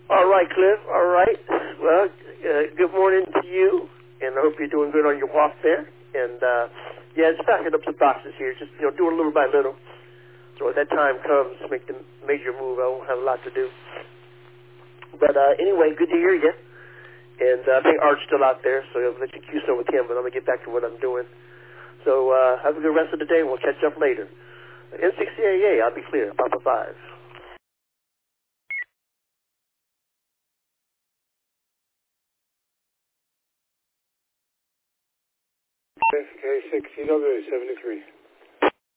All right, Cliff. All right. Well, good morning to you, and I hope you're doing good on your walk there. And yeah, just packing up some boxes here, just doing little by little. So when that time comes to make the major move, I won't have a lot to do. But anyway, good to hear you. And I think Art's still out there, so I'll let you cue some with him, but I'm going to get back to what I'm doing. So have a good rest of the day, and we'll catch up later. N6CAA, I'll be clear, Papa 5. K6CW 73.